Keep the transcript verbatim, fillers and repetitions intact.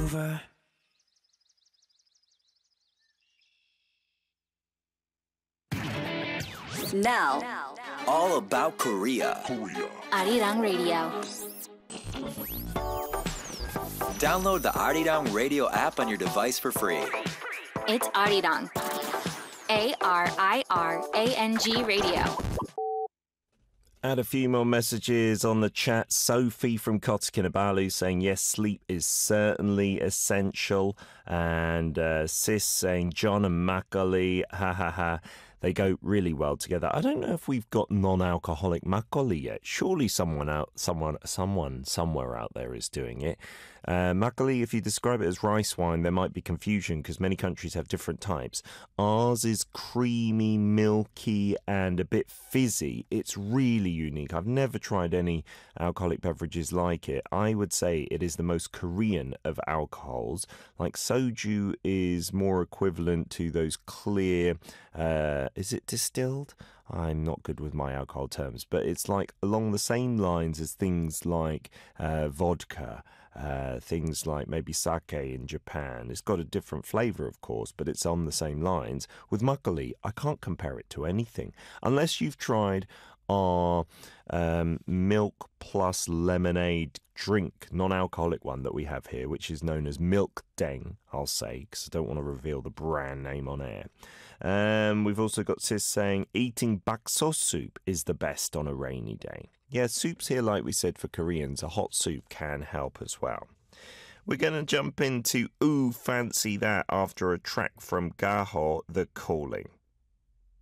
over. Now, all about Korea. Arirang Radio. Download the Arirang Radio app on your device for free. It's Arirang. A R I R A N G Radio. Add a few more messages on the chat. Sophie from Kota Kinabalu saying, yes, sleep is certainly essential. And uh, Sis saying, John and Macaulay, ha ha ha. They go really well together. I don't know if we've got non-alcoholic makgeolli yet. Surely someone out, someone, someone, somewhere out there is doing it. Uh, makgeolli, if you describe it as rice wine, there might be confusion because many countries have different types. Ours is creamy, milky, and a bit fizzy. It's really unique. I've never tried any alcoholic beverages like it. I would say it is the most Korean of alcohols. Like soju is more equivalent to those clear. Uh, is it distilled? I'm not good with my alcohol terms, but it's like along the same lines as things like uh, vodka, uh, things like maybe sake in Japan. It's got a different flavour, of course, but it's on the same lines. With makgeolli, I can't compare it to anything. Unless you've tried our um, milk plus lemonade drink, non-alcoholic one that we have here, which is known as Milk Deng, I'll say, because I don't want to reveal the brand name on air. Um, we've also got Sis saying eating bakso soup is the best on a rainy day. Yeah, soups here, like we said, for Koreans, a hot soup can help as well. We're going to jump into Ooh, Fancy That after a track from Gaho, The Calling.